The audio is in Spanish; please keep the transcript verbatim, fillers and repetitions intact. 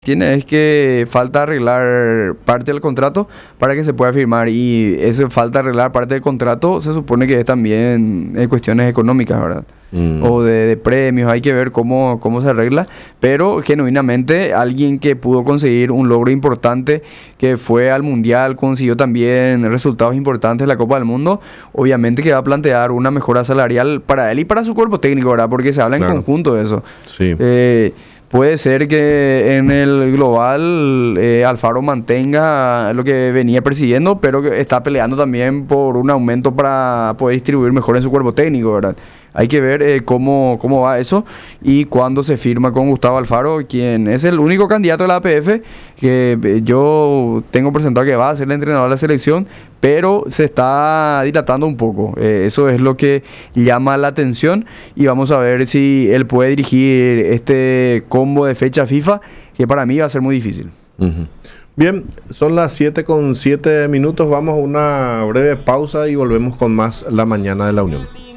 Tiene es que falta arreglar parte del contrato para que se pueda firmar y eso falta arreglar parte del contrato se supone que es también en cuestiones económicas, ¿verdad? Mm. O de, de premios, hay que ver cómo, cómo se arregla, pero genuinamente alguien que pudo conseguir un logro importante, que fue al Mundial, consiguió también resultados importantes en la Copa del Mundo, obviamente que va a plantear una mejora salarial para él y para su cuerpo técnico, ¿verdad? Porque se habla en Claro. conjunto de eso. Sí. Eh, Puede ser que en el global eh, Alfaro mantenga lo que venía persiguiendo, pero que está peleando también por un aumento para poder distribuir mejor en su cuerpo técnico, ¿verdad? Hay que ver eh, cómo, cómo va eso y cuándo se firma con Gustavo Alfaro, quien es el único candidato de la A P F que eh, yo tengo presentado que va a ser el entrenador de la selección, pero se está dilatando un poco. Eh, eso es lo que llama la atención y vamos a ver si él puede dirigir este combo de fecha FIFA, que para mí va a ser muy difícil. Ujú. Bien, son las siete con siete minutos. Vamos a una breve pausa y volvemos con más La Mañana de la Unión.